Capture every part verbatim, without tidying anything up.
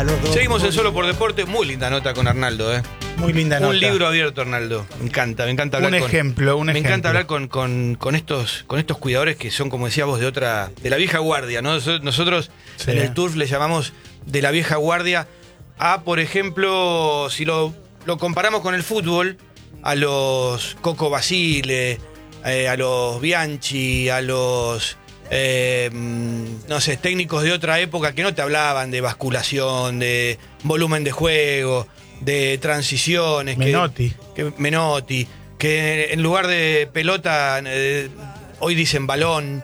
los dos. Seguimos en Solo por Deporte. Muy linda nota con Arnaldo, ¿eh? Muy linda nota. Un libro abierto, Arnaldo. Me encanta, me encanta hablar un con... ejemplo, un me ejemplo. encanta hablar con, con, con, estos, con estos cuidadores que son, como decía vos, de otra... de la vieja guardia, ¿no? Nosotros Sí. en el Turf le llamamos de la vieja guardia a, por ejemplo, si lo, lo comparamos con el fútbol, a los Coco Basile, eh, a los Bianchi, a los... Eh, no sé, técnicos de otra época que no te hablaban de basculación, de volumen de juego, de transiciones. Menotti. Que, que, Menotti, que en lugar de pelota, eh, hoy dicen balón.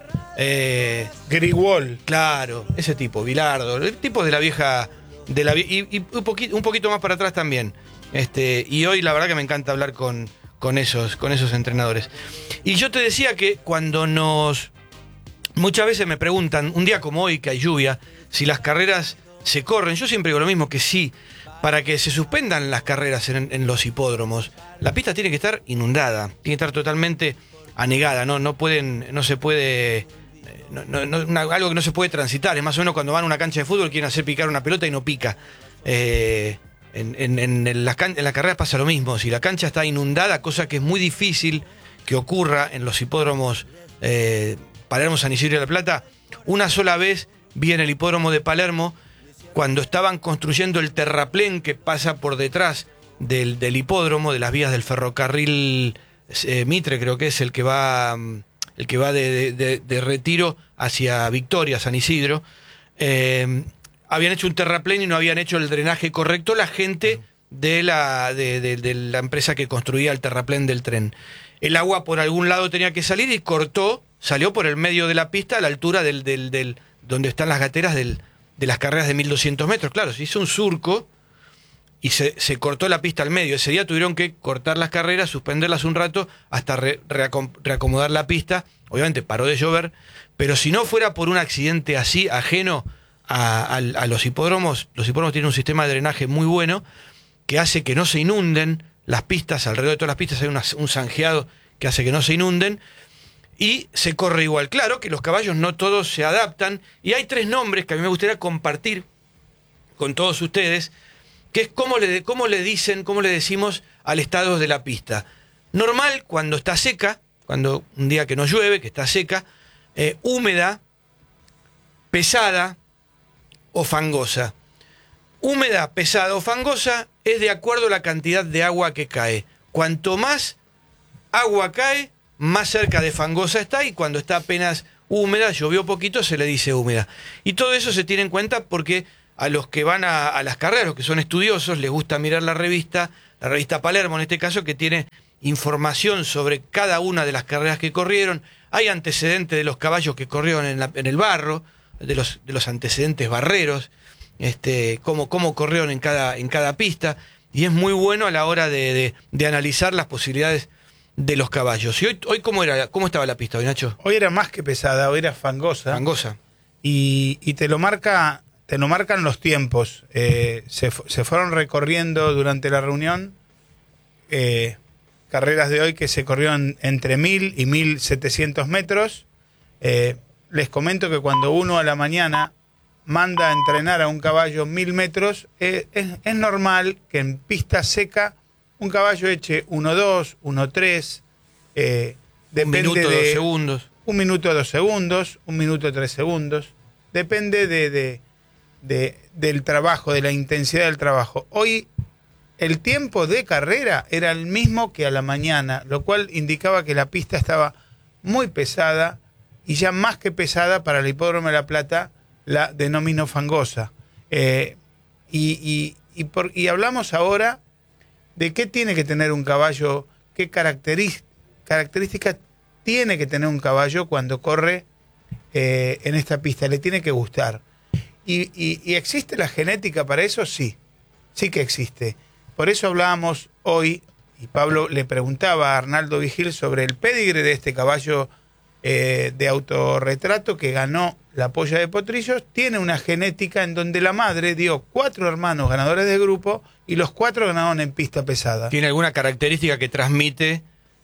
Eh, Grigol. Claro, ese tipo, Bilardo, el tipo de la vieja. De la, y y un, poquito, un poquito más para atrás también. Este, y hoy la verdad que me encanta hablar con, con, esos, con esos entrenadores. Y yo te decía que cuando nos... Muchas veces me preguntan, un día como hoy que hay lluvia, si las carreras se corren. Yo siempre digo lo mismo, que sí. Para que se suspendan las carreras en, en los hipódromos, la pista tiene que estar inundada, tiene que estar totalmente anegada, no, no pueden, no se puede, no, no, no, una, algo que no se puede transitar. Es más o menos cuando van a una cancha de fútbol quieren hacer picar una pelota y no pica. Eh, en, en, en, en, las can- en la carrera pasa lo mismo. Si la cancha está inundada, cosa que es muy difícil que ocurra en los hipódromos. Eh, Palermo, San Isidro de la Plata, una sola vez vi en el hipódromo de Palermo, cuando estaban construyendo el terraplén que pasa por detrás del, del hipódromo, de las vías del ferrocarril eh, Mitre, creo que es el que va, el que va de, de, de, de Retiro hacia Victoria, San Isidro, eh, habían hecho un terraplén y no habían hecho el drenaje correcto la gente de la, de, de, de la empresa que construía el terraplén del tren. El agua por algún lado tenía que salir y cortó, salió por el medio de la pista a la altura del, del, del donde están las gateras del, de las carreras de mil doscientos metros. Claro, se hizo un surco y se, se cortó la pista al medio. Ese día tuvieron que cortar las carreras, suspenderlas un rato hasta re, reacom, reacomodar la pista. Obviamente paró de llover, pero si no fuera por un accidente así, ajeno a, a, a los hipódromos, los hipódromos tienen un sistema de drenaje muy bueno que hace que no se inunden las pistas. Alrededor de todas las pistas hay una, un zanjeado que hace que no se inunden. Y se corre igual. Claro que los caballos no todos se adaptan. Y hay tres nombres que a mí me gustaría compartir con todos ustedes, que es cómo le, cómo le dicen, cómo le decimos al estado de la pista. Normal, cuando está seca, cuando un día que no llueve, que está seca, eh, húmeda, pesada o fangosa. Húmeda, pesada o fangosa es de acuerdo a la cantidad de agua que cae. Cuanto más agua cae, más cerca de fangosa está, y cuando está apenas húmeda, llovió poquito, se le dice húmeda. Y todo eso se tiene en cuenta porque a los que van a, a las carreras, los que son estudiosos, les gusta mirar la revista, la revista Palermo en este caso, que tiene información sobre cada una de las carreras que corrieron. Hay antecedentes de los caballos que corrieron en, la, en el barro, de los, de los antecedentes barreros, este, cómo, cómo corrieron en cada, en cada pista, y es muy bueno a la hora de, de, de analizar las posibilidades de los caballos. ¿Y hoy, hoy cómo era, cómo estaba la pista hoy, Nacho? Hoy era más que pesada, hoy era fangosa. Fangosa. Y, y te lo marca, te lo marcan los tiempos. Eh, se, se fueron recorriendo durante la reunión eh, carreras de hoy que se corrieron entre mil y mil setecientos metros. Eh, les comento que cuando uno a la mañana manda a entrenar a un caballo mil metros, eh, es, es normal que en pista seca un caballo eche uno dos, uno tres, eh, depende un minuto, de, dos segundos. Un minuto, dos segundos, un minuto, tres segundos. Depende de, de, de, del trabajo, de la intensidad del trabajo. Hoy el tiempo de carrera era el mismo que a la mañana, lo cual indicaba que la pista estaba muy pesada, y ya más que pesada para el Hipódromo de La Plata, la denomino fangosa. Eh, y, y, y, por, y hablamos ahora de qué tiene que tener un caballo, qué características característica tiene que tener un caballo cuando corre eh, en esta pista. Le tiene que gustar. Y, y, ¿Y existe la genética para eso? Sí, sí que existe. Por eso hablábamos hoy, y Pablo le preguntaba a Arnaldo Vigil sobre el pedigre de este caballo eh, de autorretrato que ganó la Polla de Potrillos. Tiene una genética en donde la madre dio cuatro hermanos ganadores de grupo y los cuatro ganaron en pista pesada. ¿Tiene alguna característica que transmite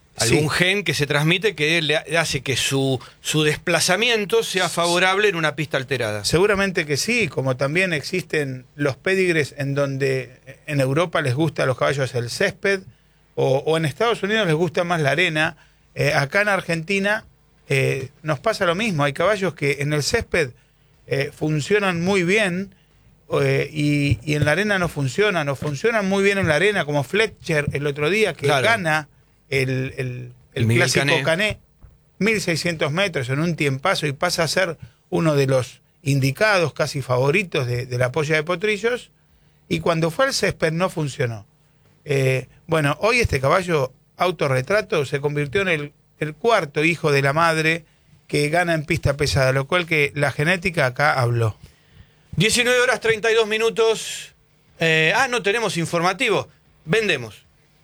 algún Sí. gen que se transmite que le hace que su, su desplazamiento sea favorable en una pista alterada. Seguramente que sí, como también existen los pédigres en donde en Europa les gusta a los caballos el césped, o, o en Estados Unidos les gusta más la arena. Eh, acá en Argentina eh, nos pasa lo mismo, hay caballos que en el césped eh, funcionan muy bien eh, y, y en la arena no funcionan, o funcionan muy bien en la arena, como Fletcher el otro día, que Claro. gana el, el, el Miguel clásico Cané. Cané, mil seiscientos metros en un tiempazo, y pasa a ser uno de los indicados, casi favoritos de, de la polla de potrillos, y cuando fue al césped no funcionó. Eh, bueno, hoy este caballo autorretrato se convirtió en el, el cuarto hijo de la madre que gana en pista pesada, lo cual que la genética acá habló. diecinueve horas treinta y dos minutos. Eh, ah, no tenemos informativo. Vendemos.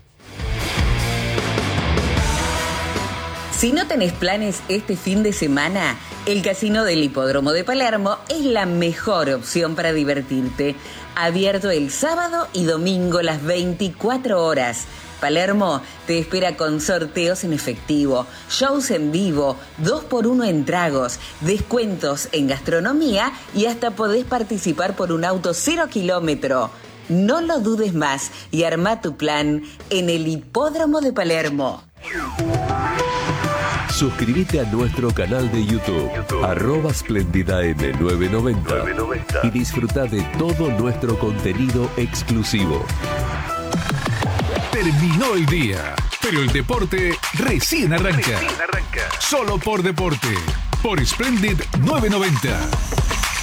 Si no tenés planes este fin de semana, el Casino del Hipódromo de Palermo es la mejor opción para divertirte. Abierto el sábado y domingo las veinticuatro horas. Palermo te espera con sorteos en efectivo, shows en vivo, dos por uno en tragos, descuentos en gastronomía y hasta podés participar por un auto cero kilómetro. No lo dudes más y arma tu plan en el Hipódromo de Palermo. Suscríbete a nuestro canal de YouTube, YouTube. arroba Splendida M nueve noventa, nueve noventa y disfruta de todo nuestro contenido exclusivo. Terminó el día, pero el deporte recién arranca. Recién arranca. Solo por Deporte, por Splendid nueve noventa.